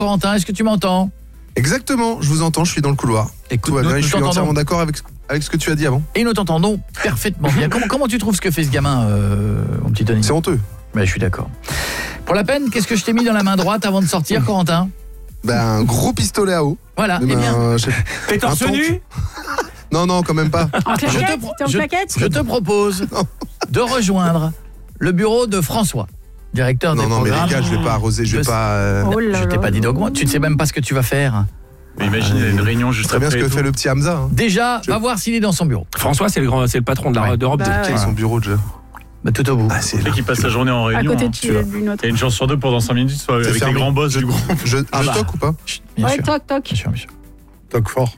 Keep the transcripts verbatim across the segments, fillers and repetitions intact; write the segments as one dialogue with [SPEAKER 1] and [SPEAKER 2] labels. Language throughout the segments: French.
[SPEAKER 1] Corentin, est-ce que tu m'entends?
[SPEAKER 2] Exactement, je vous entends, je suis dans le couloir.
[SPEAKER 1] Écoute,
[SPEAKER 2] Tout va
[SPEAKER 1] nous,
[SPEAKER 2] bien,
[SPEAKER 1] nous
[SPEAKER 2] je suis
[SPEAKER 1] t'entendons.
[SPEAKER 2] entièrement d'accord avec, avec ce que tu as dit avant.
[SPEAKER 1] Et nous t'entendons parfaitement bien. Comment, comment tu trouves ce que fait ce gamin, euh, mon petit Tony?
[SPEAKER 2] C'est honteux.
[SPEAKER 1] Ouais, je suis d'accord. Pour la peine, qu'est-ce que je t'ai mis dans la main droite avant de sortir, Corentin?
[SPEAKER 2] Ben, un gros pistolet à eau.
[SPEAKER 1] Voilà,
[SPEAKER 2] Eh
[SPEAKER 1] eh bien.
[SPEAKER 2] ben, je sais-
[SPEAKER 3] T'es torse
[SPEAKER 2] un tonte.
[SPEAKER 3] nu?
[SPEAKER 2] Non, non, quand même pas.
[SPEAKER 4] En
[SPEAKER 1] Je te
[SPEAKER 4] claquette
[SPEAKER 1] pro-
[SPEAKER 4] T'es en
[SPEAKER 1] je-
[SPEAKER 4] claquette
[SPEAKER 1] Je te propose de rejoindre le bureau de François, directeur
[SPEAKER 2] Non,
[SPEAKER 1] des
[SPEAKER 2] non, mais
[SPEAKER 1] programmes.
[SPEAKER 2] les gars, je vais pas arroser, je vais
[SPEAKER 1] Je-
[SPEAKER 2] pas... euh,
[SPEAKER 4] Oh là
[SPEAKER 1] Je t'ai
[SPEAKER 4] là
[SPEAKER 1] pas dit
[SPEAKER 4] là.
[SPEAKER 1] d'augmenter, tu ne sais même pas ce que tu vas faire.
[SPEAKER 3] Mais imagine, il y a une réunion juste
[SPEAKER 2] Très bien ce
[SPEAKER 3] après
[SPEAKER 2] que
[SPEAKER 3] et
[SPEAKER 2] fait
[SPEAKER 3] tout.
[SPEAKER 2] le petit Hamza. Hein.
[SPEAKER 1] Déjà,
[SPEAKER 2] Je-
[SPEAKER 1] va voir s'il est dans son bureau.
[SPEAKER 3] François, c'est le grand, c'est le patron de la
[SPEAKER 1] Ouais.
[SPEAKER 3] d'Europe
[SPEAKER 4] Bah
[SPEAKER 3] deux.
[SPEAKER 4] ouais.
[SPEAKER 2] Quel est son bureau déjà?
[SPEAKER 1] Bah, tout au bout.
[SPEAKER 2] Ah, c'est
[SPEAKER 3] Tu sais qu'il passe sa journée en
[SPEAKER 4] À
[SPEAKER 3] réunion.
[SPEAKER 4] côté
[SPEAKER 3] hein,
[SPEAKER 4] de
[SPEAKER 3] tu vois.
[SPEAKER 4] d'une autre.
[SPEAKER 3] Il y a une chance sur deux pour dans cinq minutes, soit
[SPEAKER 2] C'est
[SPEAKER 3] avec
[SPEAKER 2] fermé.
[SPEAKER 3] les grands boss du groupe.
[SPEAKER 2] Je,
[SPEAKER 1] Ah
[SPEAKER 2] je
[SPEAKER 1] bah.
[SPEAKER 2] toque ou pas?
[SPEAKER 1] Chut, bien
[SPEAKER 4] Ouais,
[SPEAKER 1] sûr.
[SPEAKER 4] toc, toc.
[SPEAKER 1] Bien sûr, bien sûr.
[SPEAKER 2] Toque fort.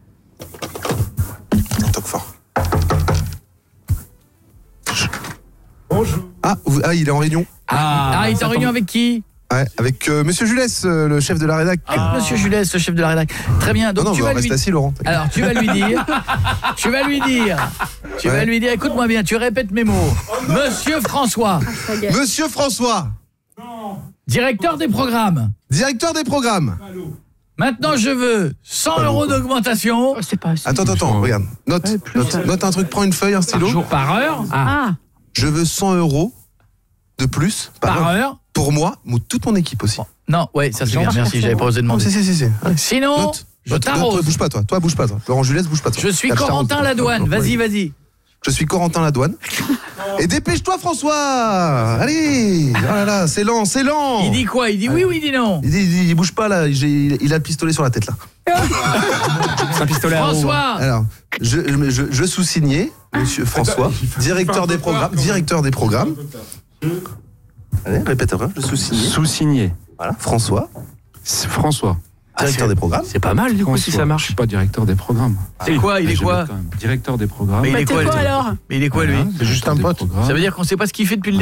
[SPEAKER 2] Toque fort.
[SPEAKER 3] Bonjour.
[SPEAKER 2] Ah, vous- ah, il est en réunion.
[SPEAKER 1] Ah, il est en réunion avec qui?
[SPEAKER 2] Ouais, avec euh, Monsieur Julès, euh, le chef de la rédac.
[SPEAKER 1] Avec Monsieur Julès, le chef de la rédac. Très bien, donc
[SPEAKER 2] non, non,
[SPEAKER 1] tu
[SPEAKER 2] bah,
[SPEAKER 1] vas
[SPEAKER 2] reste
[SPEAKER 1] lui...
[SPEAKER 2] assis, Laurent.
[SPEAKER 1] Alors, tu vas lui dire... tu vas lui dire... Tu
[SPEAKER 2] Ouais.
[SPEAKER 1] vas lui dire, écoute-moi bien, tu répètes mes mots. Monsieur François,
[SPEAKER 4] Ça y est.
[SPEAKER 2] Monsieur François,
[SPEAKER 1] directeur des programmes.
[SPEAKER 2] directeur des programmes.
[SPEAKER 1] Maintenant, je veux cent euros d'augmentation
[SPEAKER 4] Oh, c'est pas assez.
[SPEAKER 2] Attends, attends, attends, regarde. Note,
[SPEAKER 4] Ouais, plus,
[SPEAKER 2] note,
[SPEAKER 4] euh.
[SPEAKER 2] note un truc, prends une feuille, un stylo.
[SPEAKER 1] par heure.
[SPEAKER 4] Ah,
[SPEAKER 2] Je veux cent euros de plus par,
[SPEAKER 1] Par
[SPEAKER 2] heure.
[SPEAKER 1] heure.
[SPEAKER 2] Pour moi, ou toute mon équipe aussi.
[SPEAKER 1] Non, ouais, ça c'est bien,
[SPEAKER 4] Gentil.
[SPEAKER 1] merci, j'avais pas osé
[SPEAKER 2] Non,
[SPEAKER 1] demander.
[SPEAKER 2] si, si, si. si. Ouais.
[SPEAKER 1] Sinon,
[SPEAKER 2] Note,
[SPEAKER 1] je
[SPEAKER 2] note, note,
[SPEAKER 1] t'arrose.
[SPEAKER 2] toi, bouge pas, toi. Toi, bouge pas, toi. Laurent Julès, bouge pas, toi.
[SPEAKER 1] Je suis
[SPEAKER 2] Tape, je t'arrose.
[SPEAKER 1] Corentin Ladouane, vas-y, vas-y.
[SPEAKER 2] Je suis Corentin Ladouane. Et dépêche-toi, François. Allez. Oh là là, c'est lent, c'est lent.
[SPEAKER 1] Il dit quoi? Il dit oui ou il dit non?
[SPEAKER 2] Il dit, il dit, il bouge pas là, j'ai- il a le pistolet sur la tête là.
[SPEAKER 3] C'est un pistolet à eau.
[SPEAKER 1] François,
[SPEAKER 2] Alors, je, je, je sous-signais, monsieur François, directeur des programmes, directeur des programmes. Allez, répète après, je sous-signais.
[SPEAKER 3] Sous-signé.
[SPEAKER 2] Voilà, François,
[SPEAKER 3] François.
[SPEAKER 2] directeur des programmes.
[SPEAKER 3] C'est pas mal du coup si ça
[SPEAKER 5] Je
[SPEAKER 3] marche.
[SPEAKER 5] suis pas directeur des programmes.
[SPEAKER 1] c'est quoi? Il est
[SPEAKER 5] Je vais
[SPEAKER 1] quoi?
[SPEAKER 5] mettre quand même Directeur des programmes.
[SPEAKER 1] Mais il
[SPEAKER 4] bah
[SPEAKER 1] est
[SPEAKER 4] t'es
[SPEAKER 1] quoi,
[SPEAKER 4] quoi
[SPEAKER 1] lui
[SPEAKER 4] alors?
[SPEAKER 1] Mais il est quoi lui?
[SPEAKER 5] Voilà,
[SPEAKER 2] C'est juste un
[SPEAKER 5] des
[SPEAKER 2] pote.
[SPEAKER 5] programmes.
[SPEAKER 1] Ça veut dire qu'on sait pas ce qu'il fait depuis le